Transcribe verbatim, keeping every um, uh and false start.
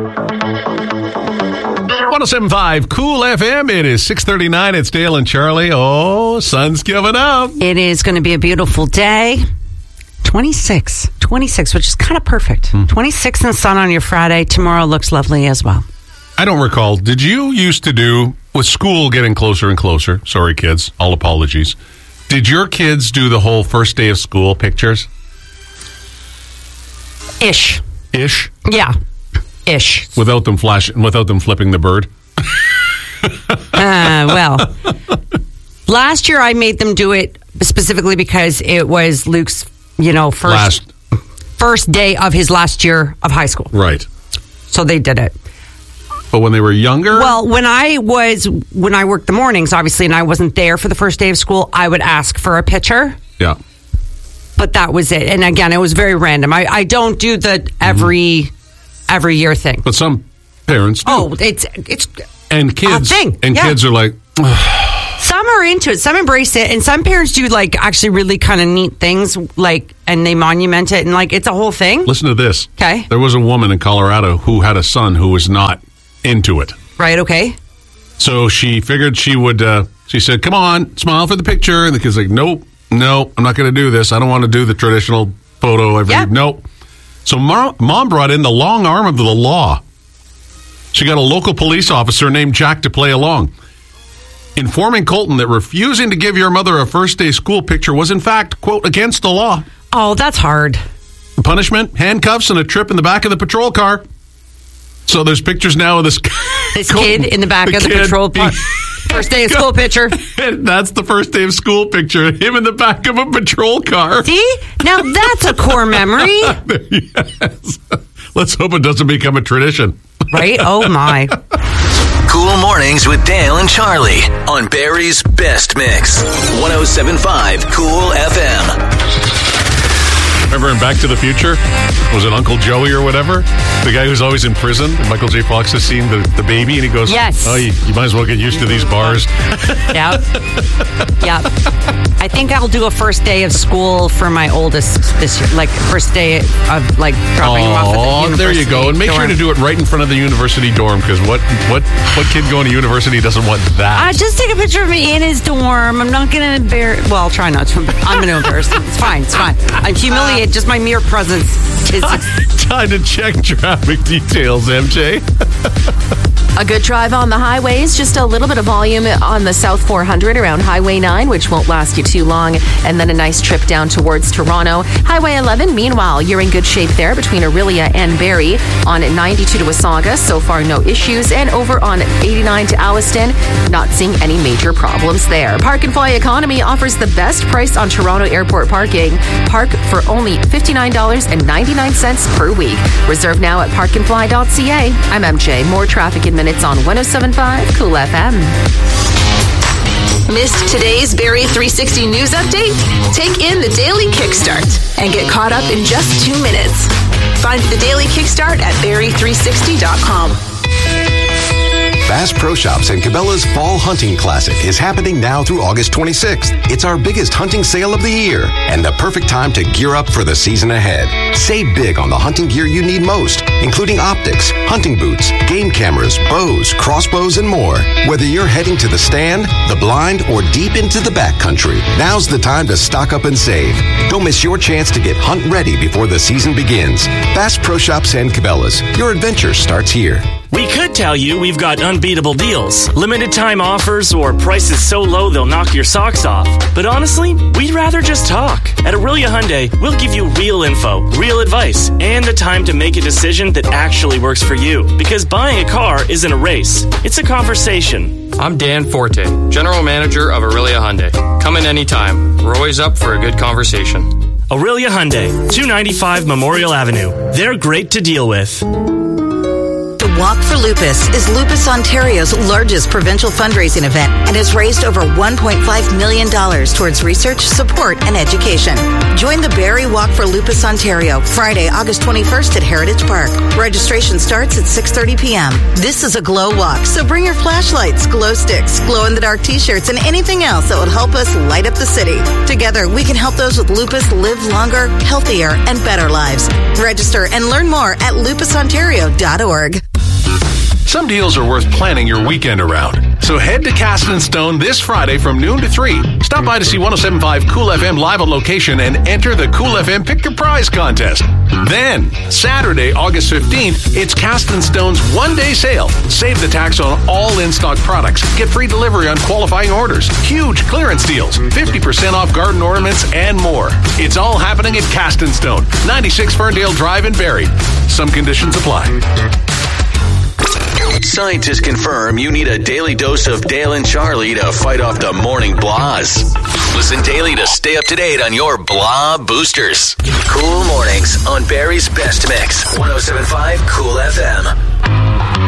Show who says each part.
Speaker 1: one oh seven point five Cool F M. It is six thirty-nine. It's Dale and Charlie. Oh, sun's giving up.
Speaker 2: It is going to be a beautiful day. twenty-six. twenty-six, which is kind of perfect. Hmm. twenty-six in the sun on your Friday. Tomorrow looks lovely as well.
Speaker 1: I don't recall. Did you used to do, with school getting closer and closer, sorry kids, all apologies, did your kids do the whole first day of school pictures?
Speaker 2: Ish.
Speaker 1: Ish?
Speaker 2: Yeah. Ish.
Speaker 1: Without them flashing, without them flipping the bird?
Speaker 2: uh, well, last year I made them do it specifically because it was Luke's, you know, first
Speaker 1: last.
Speaker 2: first day of his last year of high school.
Speaker 1: Right.
Speaker 2: So they did it.
Speaker 1: But when they were younger?
Speaker 2: Well, when I was, when I worked the mornings, obviously, and I wasn't there for the first day of school, I would ask for a picture.
Speaker 1: Yeah.
Speaker 2: But that was it. And again, it was very random. I, I don't do the every mm. every year thing.
Speaker 1: But some parents do.
Speaker 2: Oh, it's it's
Speaker 1: and kids
Speaker 2: a thing.
Speaker 1: And
Speaker 2: yeah.
Speaker 1: kids are like,
Speaker 2: some are into it. Some embrace it, and some parents do like actually really kind of neat things, like, and they monument it, and like it's a whole thing.
Speaker 1: Listen to this.
Speaker 2: Okay.
Speaker 1: There was a woman in Colorado who had a son who was not into it.
Speaker 2: Right. Okay.
Speaker 1: So she figured she would. Uh, she said, "Come on, smile for the picture," and the kid's like, "Nope, no, I'm not going to do this. I don't want to do the traditional photo every."
Speaker 2: Yep.
Speaker 1: Nope. So Mar- mom brought in the long arm of the law. She got a local police officer named Jack to play along, informing Colton that refusing to give your mother a first day school picture was in fact, quote, against the law.
Speaker 2: Oh, that's hard.
Speaker 1: The punishment, handcuffs and a trip in the back of the patrol car. So there's pictures now of this,
Speaker 2: this kid in the back the of the kid. patrol car. First day of school picture.
Speaker 1: That's the first day of school picture. Him in the back of a patrol car.
Speaker 2: See? Now that's a core memory.
Speaker 1: Yes. Let's hope it doesn't become a tradition.
Speaker 2: Right? Oh, my.
Speaker 3: Cool Mornings with Dale and Charlie on Barrie's Best Mix. one oh seven point five Cool F M.
Speaker 1: Remember in Back to the Future? Was it Uncle Joey or whatever? The guy who's always in prison. And Michael J. Fox has seen the, the baby and he goes,
Speaker 2: yes.
Speaker 1: Oh, you, you might as well get used to these bars.
Speaker 2: Yep. Yep. I think I'll do a first day of school for my oldest this year. Like, first day of, like, dropping him off at the university.
Speaker 1: Oh, there you go. And make dorm. sure to do it right in front of the university dorm, because what, what, what kid going to university doesn't want that?
Speaker 2: Uh, just take a picture of me in his dorm. I'm not going to embarrass... Well, I'll try not to. I'm going to embarrass him. It's fine. It's fine. I'm humiliated. Just my mere presence is...
Speaker 1: Time, time to check traffic details, M J.
Speaker 4: A good drive on the highways, just a little bit of volume on the South four hundred around Highway nine, which won't last you too long, and then a nice trip down towards Toronto. Highway eleven, meanwhile, you're in good shape there between Orillia and Barrie. On ninety-two to Wasaga, so far no issues, and over on eighty-nine to Alliston, not seeing any major problems there. Park and Fly Economy offers the best price on Toronto Airport parking. Park for only fifty-nine dollars and ninety-nine cents per week. Reserve now at park and fly dot c a. I'm M J. More traffic in minutes on one oh seven point five Cool F M.
Speaker 5: Missed today's Barrie three sixty news update? Take in the Daily Kickstart and get caught up in just two minutes. Find the Daily Kickstart at barrie three sixty dot com.
Speaker 6: Bass Pro Shops and Cabela's Fall Hunting Classic is happening now through August twenty-sixth. It's our biggest hunting sale of the year and the perfect time to gear up for the season ahead. Save big on the hunting gear you need most, including optics, hunting boots, game cameras, bows, crossbows, and more. Whether you're heading to the stand, the blind, or deep into the backcountry, now's the time to stock up and save. Don't miss your chance to get hunt ready before the season begins. Bass Pro Shops and Cabela's. Your adventure starts here.
Speaker 7: We could tell you we've got unbeatable deals, limited time offers, or prices so low they'll knock your socks off. But honestly, we'd rather just talk. At Orillia Hyundai, we'll give you real info, real advice, and the time to make a decision that actually works for you. Because buying a car isn't a race, it's a conversation.
Speaker 8: I'm Dan Forte, General Manager of Orillia Hyundai. Come in anytime. We're always up for a good conversation.
Speaker 7: Orillia Hyundai, two ninety-five Memorial Avenue. They're great to deal with.
Speaker 9: Walk for Lupus is Lupus Ontario's largest provincial fundraising event and has raised over one point five million dollars towards research, support, and education. Join the Barrie Walk for Lupus Ontario Friday, August twenty-first at Heritage Park. Registration starts at six thirty p.m. This is a glow walk, so bring your flashlights, glow sticks, glow-in-the-dark t-shirts, and anything else that will help us light up the city. Together, we can help those with lupus live longer, healthier, and better lives. Register and learn more at lupus ontario dot org.
Speaker 1: Some deals are worth planning your weekend around. So head to Cast and Stone this Friday from noon to three. Stop by to see one oh seven point five Cool F M live on location and enter the Cool F M Pick Your Prize contest. Then, Saturday, August fifteenth, it's Cast and Stone's one-day sale. Save the tax on all in-stock products. Get free delivery on qualifying orders. Huge clearance deals. fifty percent off garden ornaments and more. It's all happening at Cast and Stone, ninety-six Ferndale Drive in Barrie. Some conditions apply.
Speaker 3: Scientists confirm you need a daily dose of Dale and Charlie to fight off the morning blahs. Listen daily to stay up to date on your blah boosters. Cool mornings on Barrie's Best Mix. one oh seven point five Cool F M.